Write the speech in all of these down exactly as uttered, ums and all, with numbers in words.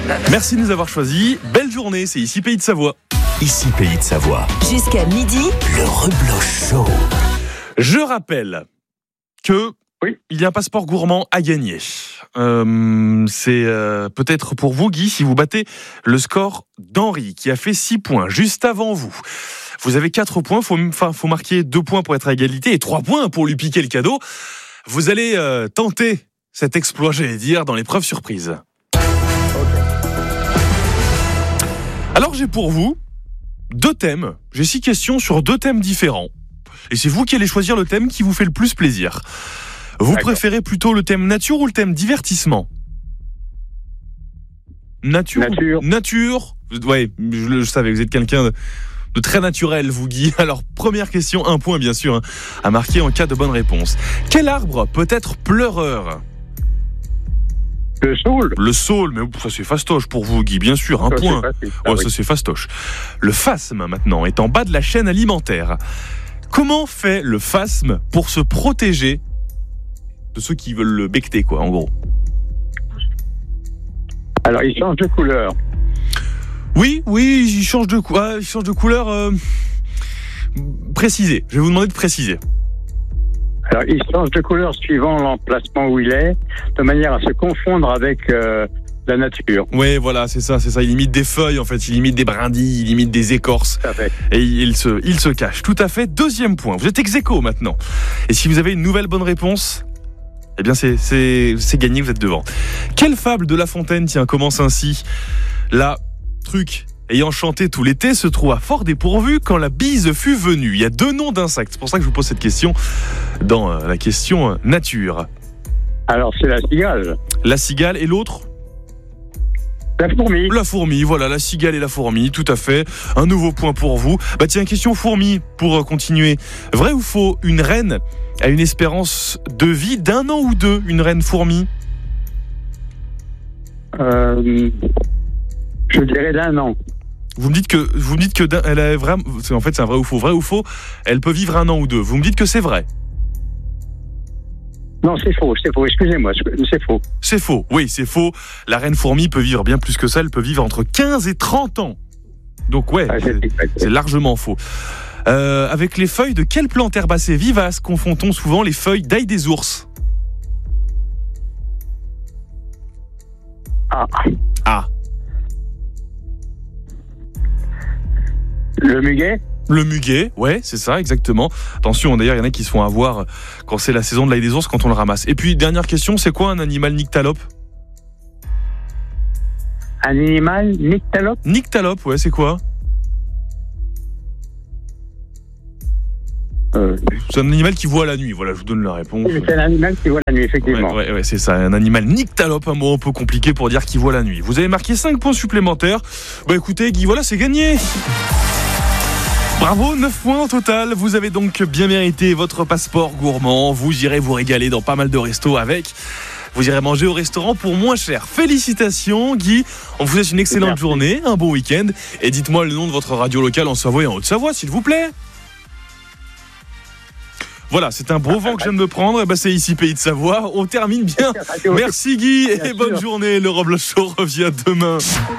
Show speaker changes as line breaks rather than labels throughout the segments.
Merci de nous avoir choisis. Belle journée, c'est ici Pays de Savoie.
Ici Pays de Savoie.
Jusqu'à midi,
le rebloch show.
Je rappelle que
oui.
il y a un passeport gourmand à gagner. Euh, c'est euh, peut-être pour vous, Guy, si vous battez le score d'Henri, qui a fait six points juste avant vous. Vous avez quatre points, il faut, enfin, faut marquer deux points pour être à égalité et trois points pour lui piquer le cadeau. Vous allez euh, tenter cet exploit, j'allais dire, dans l'épreuve surprise.
Okay.
Alors j'ai pour vous deux thèmes. J'ai six questions sur deux thèmes différents. Et c'est vous qui allez choisir le thème qui vous fait le plus plaisir. Vous
D'accord.
préférez plutôt le thème nature ou le thème divertissement ? Nature.
Nature.
Nature. Ouais, je le je savais, vous êtes quelqu'un de, de très naturel, vous, Guy. Alors, première question, un point, bien sûr, hein, à marquer en cas de bonne réponse. Quel arbre peut être pleureur ?
Le saule.
Le saule, mais ça c'est fastoche pour vous, Guy, bien sûr, un
Ça,
point.
c'est facile. Ah
Ouais,
oui.
ça c'est fastoche. Le phasme, maintenant, est en bas de la chaîne alimentaire. Comment fait le phasme pour se protéger de ceux qui veulent le becter, quoi, en gros ?
Alors, il change de couleur.
Oui, oui, il change de, cou- ah, il change de couleur. Euh... Précisez, je vais vous demander de préciser.
Alors, il change de couleur suivant l'emplacement où il est, de manière à se confondre avec euh, la nature.
Oui, voilà, c'est ça, c'est ça. Il imite des feuilles, en fait, il imite des brindilles, il imite des écorces.
Tout à fait.
Et il se, il se cache. Tout à fait. Deuxième point. Vous êtes ex aequo maintenant. Et si vous avez une nouvelle bonne réponse, eh bien, c'est, c'est, c'est gagné, vous êtes devant. Quelle fable de La Fontaine, tiens, commence ainsi ? La truc ayant chanté tout l'été se trouva fort dépourvu quand la bise fut venue. Il y a deux noms d'insectes. C'est pour ça que je vous pose cette question dans euh, la question euh, nature.
Alors, c'est la cigale.
La cigale et l'autre ?
La fourmi.
La fourmi, voilà, la cigale et la fourmi, tout à fait. Un nouveau point pour vous. Bah tiens, question fourmi pour euh, continuer. Vrai ou faux, une reine a une espérance de vie d'un an ou deux, une reine fourmi ?
Euh, je dirais d'un an.
Vous me dites que, vous me dites que d'un- elle est vraiment, c'est- en fait c'est un vrai ou faux. Vrai ou faux, elle peut vivre un an ou deux. Vous me dites que c'est vrai.
Non, c'est faux, c'est faux. Excusez-moi, c'est faux.
C'est faux, oui, c'est faux. La reine fourmi peut vivre bien plus que ça, elle peut vivre entre quinze et trente ans. Donc ouais,
Ah, c'est
c'est,
exact.
c'est largement faux. Euh, avec les feuilles de quelle plante herbacée vivace confond-on souvent les feuilles d'ail des ours ?
Ah,
Ah,
le muguet.
le muguet, ouais, c'est ça, exactement. Attention, d'ailleurs, il y en a qui se font avoir quand c'est la saison de l'ail des ours, quand on le ramasse. Et puis, dernière question, c'est quoi un animal nyctalope ?
Un animal nyctalope.
Nyctalope, ouais, c'est quoi ?
Euh,
C'est un animal qui voit la nuit, voilà, je vous donne la réponse.
c'est un animal qui voit la nuit, effectivement.
Ouais, ouais, ouais, c'est ça, un animal nyctalope, un mot un peu compliqué pour dire qu'il voit la nuit. Vous avez marqué cinq points supplémentaires. Bah écoutez, Guy, voilà, c'est gagné. Bravo, neuf points au total. Vous avez donc bien mérité votre passeport gourmand. Vous irez vous régaler dans pas mal de restos avec. Vous irez manger au restaurant pour moins cher. Félicitations, Guy. On vous souhaite une excellente
Merci.
journée, un bon week-end. Et dites-moi le nom de votre radio locale en Savoie et en Haute-Savoie, s'il vous plaît. Voilà, c'est un beau vent que je viens de me prendre. Et ben, c'est ici Pays de Savoie. On termine bien. Merci Guy
Bien
et bonne
sûr.
journée. Le Rebloch Show revient demain.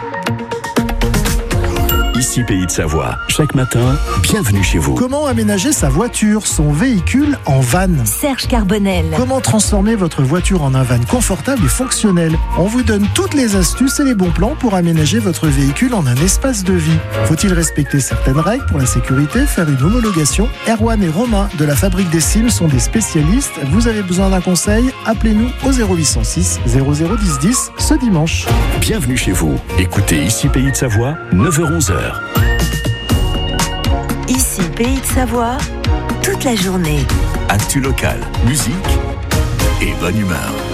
Ici Pays de Savoie. Chaque matin, bienvenue chez vous.
Comment aménager sa voiture, son véhicule en van ?
Serge Carbonel.
Comment transformer votre voiture en un van confortable et fonctionnel ? On vous donne toutes les astuces et les bons plans pour aménager votre véhicule en un espace de vie. Faut-il respecter certaines règles pour la sécurité, faire une homologation ? Erwan et Romain de la Fabrique des Cimes sont des spécialistes. Vous avez besoin d'un conseil ? Appelez-nous au zéro huit cent six zéro zéro dix dix ce dimanche.
Bienvenue chez vous. Écoutez Ici Pays de Savoie, neuf heures onze.
Ici Pays de Savoie, toute la journée.
Actu local, musique et bonne humeur.